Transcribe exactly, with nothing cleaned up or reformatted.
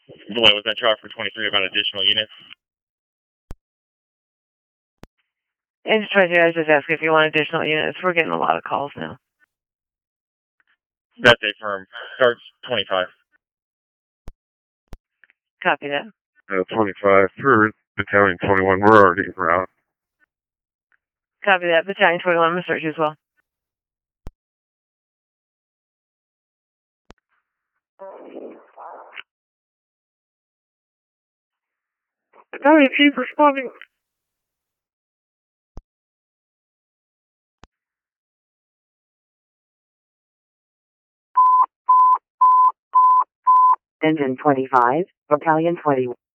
What was that chart for twenty-three about additional units? Engine twenty-three, I was just asking if you want additional units. We're getting a lot of calls now. That's a firm. Starts twenty-five. Copy that. Uh, twenty-five for Battalion twenty-one. We're already en route. Copy that. Battalion twenty-one, I'm going to search you as well. Battalion Chief responding. Engine twenty-five, Battalion twenty-one.